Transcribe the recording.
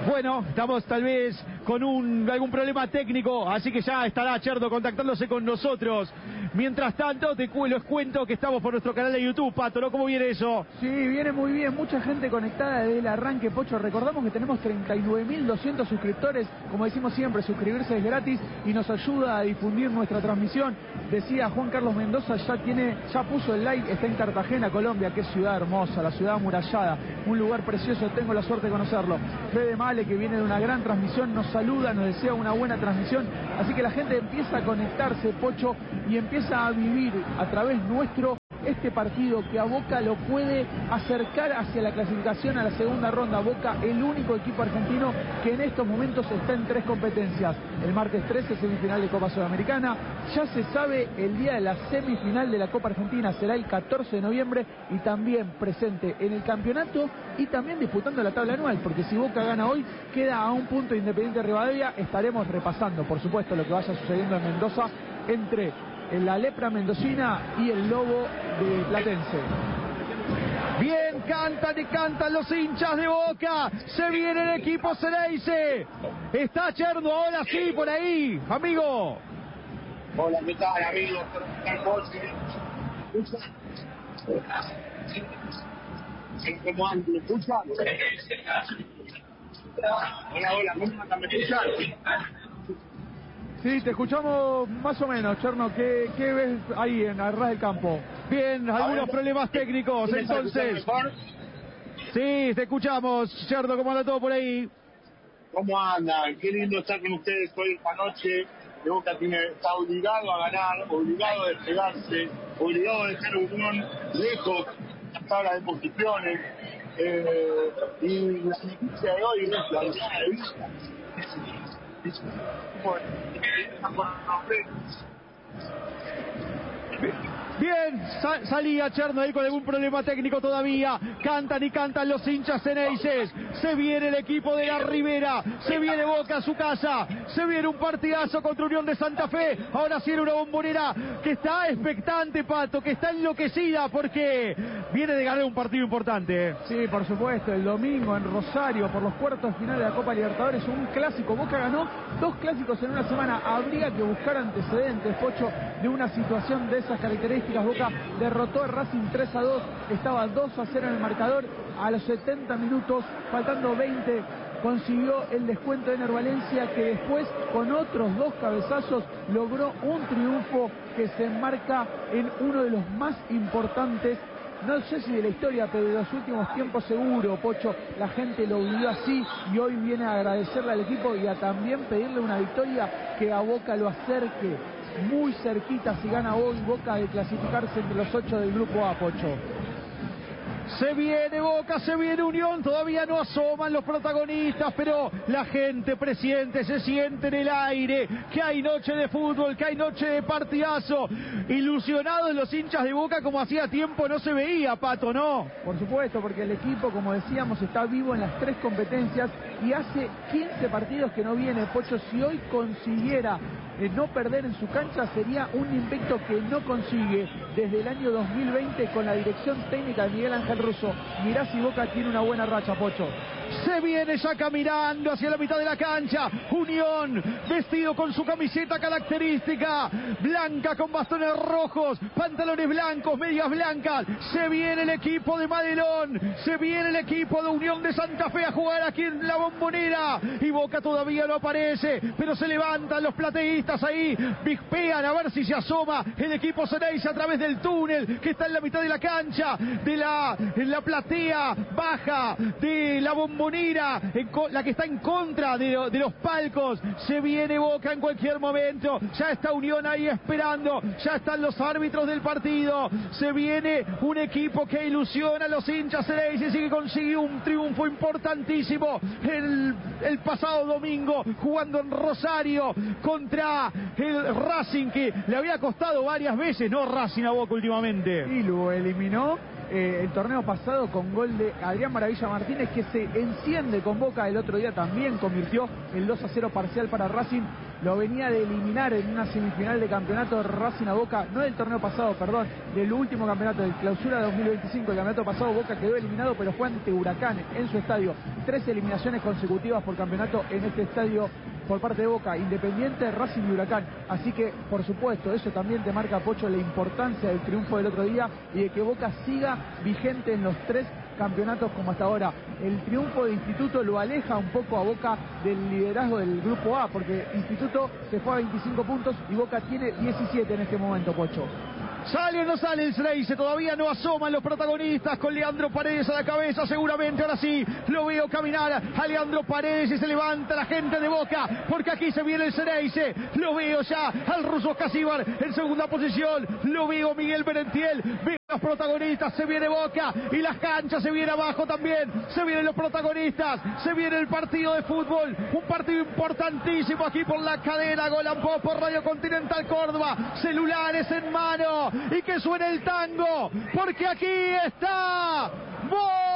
Bueno, estamos tal vez con algún problema técnico, así que ya estará Cherno contactándose con nosotros. Mientras tanto, les cuento que estamos por nuestro canal de YouTube, Pato, ¿no? ¿Cómo viene eso? Sí, viene muy bien, mucha gente conectada desde el arranque, Pocho. Recordamos que tenemos 39.200 suscriptores, como decimos siempre, suscribirse es gratis y nos ayuda a difundir nuestra transmisión. Decía Juan Carlos Mendoza, ya puso el like, está en Cartagena, Colombia, qué ciudad hermosa, la ciudad amurallada, un lugar precioso, tengo la suerte de conocerlo. Fede Male, que viene de una gran transmisión, nos saluda, nos desea una buena transmisión, así que la gente empieza a conectarse, Pocho, y empieza a vivir a través nuestro este partido que a Boca lo puede acercar hacia la clasificación a la segunda ronda. Boca, el único equipo argentino que en estos momentos está en 3 competencias. El martes 13, semifinal de Copa Sudamericana. Ya se sabe el día de la semifinal de la Copa Argentina, será el 14 de noviembre, y también presente en el campeonato y también disputando la tabla anual, porque si Boca gana hoy, queda a un punto Independiente Rivadavia. Estaremos repasando, por supuesto, lo que vaya sucediendo en Mendoza entre la lepra mendocina y el lobo de Platense. Bien, cantan y cantan los hinchas de Boca. Se viene el equipo Ceneice. Está Cherno ahora sí por ahí, amigo. Hola, ¿qué tal, amigo? ¿Cómo andan? ¿Me escuchan? Hola, ¿cómo andan? ¿Me escuchan? Sí, te escuchamos más o menos, Cherno. ¿Qué ves ahí en arras del campo? Bien, algunos problemas técnicos, entonces. Sí, te escuchamos, Cherno, ¿cómo anda todo por ahí? ¿Cómo andan? Qué lindo estar con ustedes hoy esta noche. De Boca está obligado a ganar, obligado a despegarse, obligado a dejar Unión lejos de las tablas de posiciones. Y la noticia de hoy es la entrada de Villa. Bien, salía Cherno ahí con algún problema técnico todavía. Cantan y cantan los hinchas ceneices. Se viene el equipo de la Ribera. Se viene Boca a su casa. Se viene un partidazo contra Unión de Santa Fe. Ahora sí era una Bombonera que está expectante, Pato, que está enloquecida porque viene de ganar un partido importante. Sí, por supuesto, el domingo en Rosario por los cuartos de final de la Copa Libertadores, un clásico. Boca ganó 2 clásicos en una semana. Habría que buscar antecedentes, Pocho, de una situación de esas características. Boca derrotó a Racing 3-2, estaba 2-0 en el marcador. A los 70 minutos, faltando 20, consiguió el descuento de Ener Valencia, que después, con otros 2 cabezazos, logró un triunfo que se enmarca en uno de los más importantes, no sé si de la historia, pero de los últimos tiempos seguro, Pocho. La gente lo vivió así y hoy viene a agradecerle al equipo y a también pedirle una victoria que a Boca lo acerque muy cerquita, si gana hoy Boca, de clasificarse entre los 8 del grupo A, Pocho. Se viene Boca, se viene Unión, todavía no asoman los protagonistas, pero la gente presiente, se siente en el aire, que hay noche de fútbol, que hay noche de partidazo. Ilusionados los hinchas de Boca como hacía tiempo no se veía, Pato, ¿no? Por supuesto, porque el equipo, como decíamos, está vivo en las 3 competencias y hace 15 partidos que no viene, Pocho. Si hoy consiguiera no perder en su cancha, sería un invicto que no consigue desde el año 2020 con la dirección técnica de Miguel Ángel Russo. Mirá si Boca tiene una buena racha, Pocho. Se viene ya caminando hacia la mitad de la cancha. Unión, vestido con su camiseta característica, blanca con bastones rojos, pantalones blancos, medias blancas. Se viene el equipo de Madelón, se viene el equipo de Unión de Santa Fe a jugar aquí en la Bombonera. Y Boca todavía no aparece, pero se levantan los plateístas ahí, bispean a ver si se asoma el equipo Ceneice a través del túnel que está en la mitad de la cancha, en la platea baja de la Bombonera, la que está en contra de los palcos. Se viene Boca en cualquier momento, ya está Unión ahí esperando, ya están los árbitros del partido. Se viene un equipo que ilusiona a los hinchas ceneices y que consiguió un triunfo importantísimo el pasado domingo, jugando en Rosario contra el Racing, que le había costado varias veces, ¿no? Racing a Boca últimamente. Y lo eliminó el torneo pasado con gol de Adrián Maravilla Martínez, que se enciende con Boca. El otro día también convirtió el 2-0 parcial para Racing. Lo venía de eliminar en una semifinal de campeonato Racing a Boca, no del torneo pasado, perdón, del último campeonato, del clausura de 2025. El campeonato pasado Boca quedó eliminado, pero fue ante Huracán en su estadio. 3 eliminaciones consecutivas por campeonato en este estadio por parte de Boca, Independiente, Racing y Huracán. Así que, por supuesto, eso también te marca, Pocho, la importancia del triunfo del otro día y de que Boca siga vigente en los 3 campeonatos como hasta ahora. El triunfo de Instituto lo aleja un poco a Boca del liderazgo del Grupo A, porque Instituto se fue a 25 puntos y Boca tiene 17 en este momento, Pocho. ¿Sale o no sale el Xereyce? Todavía no asoman los protagonistas con Leandro Paredes a la cabeza, seguramente ahora sí lo veo caminar a Leandro Paredes y se levanta la gente de Boca, porque aquí se viene el Xereyce. Lo veo ya al ruso Casíbar en segunda posición, lo veo Miguel Berentiel, veo los protagonistas, se viene Boca y las canchas, se viene abajo también, se vienen los protagonistas, se viene el partido de fútbol, un partido importantísimo aquí por la cadena Gol and Pop por Radio Continental Córdoba, celulares en mano y que suene el tango, porque aquí está Boca.